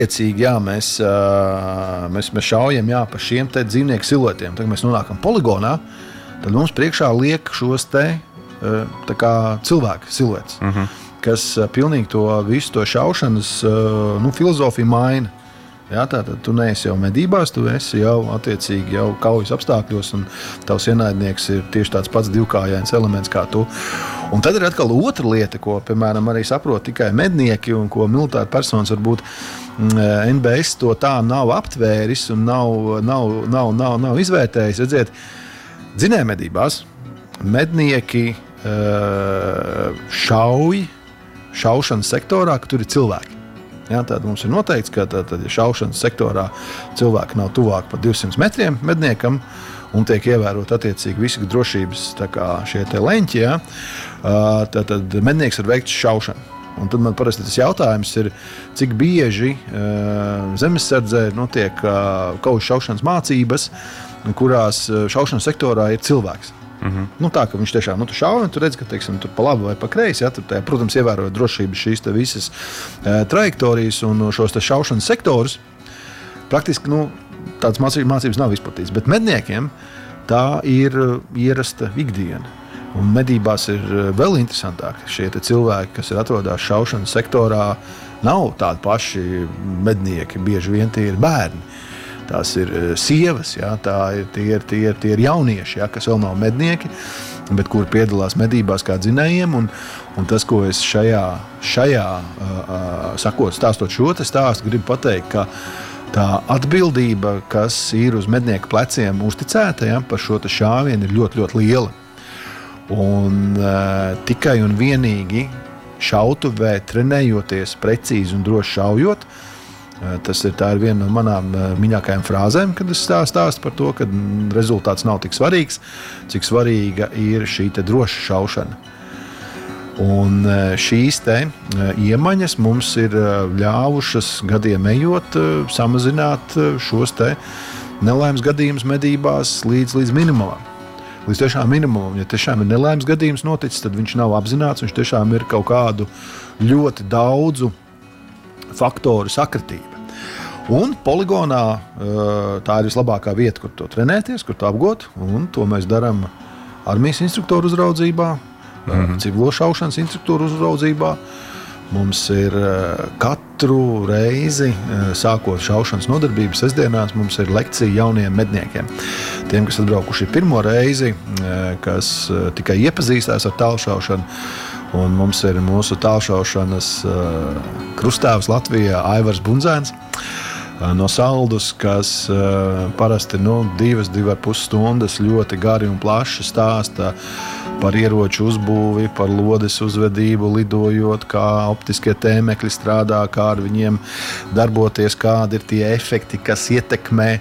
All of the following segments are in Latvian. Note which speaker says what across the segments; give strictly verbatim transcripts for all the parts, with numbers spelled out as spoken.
Speaker 1: Attiecīgi, jā, mēs, mēs, mēs šaujam jā, pa šiem te dzīvnieku siluetiem. Tad mēs nonākam poligonā, tad mums priekšā liek šos te tā kā cilvēku siluetes, uh-huh. kas pilnīgi to visu to šaušanas nu, filozofiju maina. Jā, tātad tu neesi jau medībās, tu esi jau attiecīgi jau kaujas apstākļos, un tavs ienaidnieks ir tieši tāds pats divkājains elements kā tu. Un tad ir atkal otra lieta, ko, piemēram, arī saprot tikai mednieki, un ko militāri personas varbūt N B S to tā nav aptvēris un nav, nav, nav, nav, nav izvērtējis. Redziet, dzinējmedībās mednieki šauj šaušanas sektorā, ka tur ir cilvēki. Jā, tad mums ir noteikts, ka tad, tad, ja šaušanas sektorā cilvēki nav tuvāk par divsimt metriem medniekam un tiek ievērot attiecīgi visi drošības tā kā šie te leņķi, jā, tad, tad mednieks var veikt šaušanu. Un tad man parasti tas jautājums ir, cik bieži uh, zemesardzē notiek uh, kaujas šaušanas mācības, kurās šaušanas sektorā ir cilvēks. Mm-hmm. Nu, tā, ka viņš tiešām, nu, tu šauj, un tu redz, ka, teiksim, tur pa labi vai pa kreisi, ja, tur, tā, protams, ievērojot drošības šīs te visas e, trajektorijas un šos te šaušanas sektorus, praktiski, nu, tādas mācības, mācības nav izplatītas, bet medniekiem tā ir ierasta ikdiena. Un medībās ir vēl interesantāk. Šie te cilvēki, kas ir atrodās šaušanas sektorā, nav tādi paši mednieki, bieži vien tie ir bērni. Tās ir sievas, jā, tā ir, tie, ir, tie, ir, tie ir jaunieši, jā, kas vēl nav mednieki, bet kuri piedalās medībās kā dzinējiem. Un, un tas, ko es šajā, šajā uh, sakot, stāstot šo te stāstu, gribu pateikt, ka tā atbildība, kas ir uz mednieku pleciem uzticēta, jā, par šo te šāvienu ir ļoti, ļoti liela. Un uh, tikai un vienīgi šautuvē trenējoties precīzi un droši šaujot, Tas ir, tā ir viena no manām mīļākajām frāzēm, kad es stāstu par to, ka rezultāts nav tik svarīgs, cik svarīga ir šī te droša šaušana. Un šīs te iemaņas mums ir ļāvušas gadiem ejot samazināt šos te nelaimes gadījumus medībās līdz, līdz minimumam. Līdz tiešām minimumam. Ja tiešām ir nelaimes gadījums noticis, tad viņš nav apzināts, viņš tiešām ir kaut kādu ļoti daudzu faktoru sakritība. Un poligonā tā ir vislabākā vieta, kur to trenēties, kur to apgūt, un to mēs darām armijas instruktoru uzraudzībā, mm-hmm. civilo šaušanas instruktoru uzraudzībā. Mums ir katru reizi, sākot šaušanas nodarbības sestdienās, mums ir lekcija jauniem medniekiem. Tiem, kas atbraukuši pirmo reizi, kas tikai iepazīstās ar tālšaušanu, un mums ir mūsu tālšaušanas krustāvs Latvijā Aivars Bundzēns no Saldus, kas parasti nu, divas, divi ar pus stundas ļoti gari un plaši stāsta par ieroču uzbūvi, par lodes uzvedību, lidojot, kā optiskie tēmekļi strādā, kā ar viņiem darboties, kādi ir tie efekti, kas ietekmē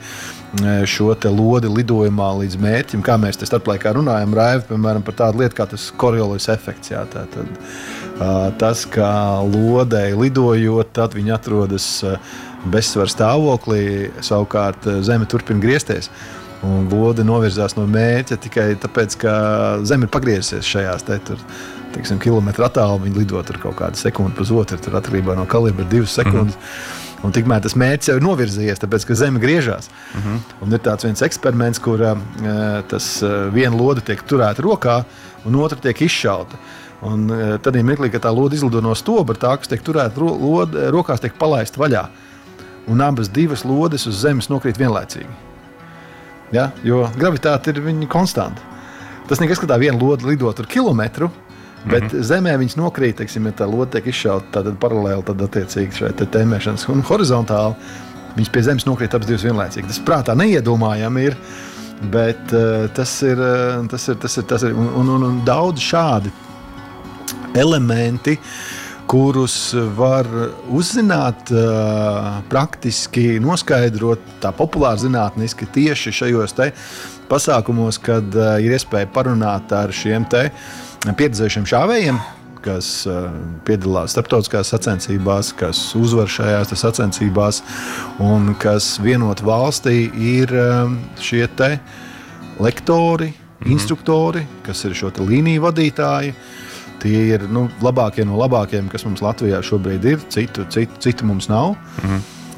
Speaker 1: šo te lodi lidojumā līdz mērķim, kā mēs te starplaikā runājam, Raivi, piemēram, par tādu lietu kā tas Coriolis efekts. Jā, tā, tad, tas, kā lodei lidojot, tad viņi atrodas bezsvaru stāvoklī, savukārt zeme turpina griezties. Un lode novirzās no mērķa tikai tāpēc, ka zeme ir pagriezusies šajās te, tur, teiksim, kilometru attālu, viņi lido tur kaut kādu sekundi pusotru, tur atkarībā no kalibra divas sekundes. Mm-hmm. Un tikmēr tas mērķis jau ir novirzījies, tāpēc, ka zeme griežās. Mm-hmm. Un ir tāds viens eksperiments, kur uh, tas uh, viena lode tiek turēta rokā, un otra tiek izšauta. Un uh, tad ir mirklī, ka tā lode izlido no stobra, tā, kas tiek turēta ro- lode, rokās, tiek palaista vaļā. Un abas divas lodes uz zemes nokrīt vienlaicīgi. Ja? Jo gravitāte ir viņa konstanta. Tas nekas, ka tā viena lode lido tur kilometru, bet mm-hmm. zemē viņas nokrīt, teiksim, ja tā lode tiek izšauta, tad paralēli, tad attiecīgi šai te tēmēšanas un horizontāli, viņas pie zemes nokrīt abas divas vienlaicīgi. Tas prātā neiedomājami ir, bet uh, tas ir, uh, tas ir, tas ir, tas ir un, un, un daudz šādi elementi, kurus var uzzināt, uh, praktiski noskaidrot tā populāri zinātniski tieši šajos te pasākumos, kad uh, ir iespēja parunāt ar šiem te pieredzējušiem šāvējiem, kas uh, piedalās starptautiskās sacensībās, kas uzvar šajās sacensībās un kas vienot valstī ir uh, šie te lektori, mm-hmm. instruktori, kas ir šo te līniju vadītāji. Tie ir nu, labākie no labākiem, kas mums Latvijā šobrīd ir, citu, citu, citu mums nav. Mm-hmm.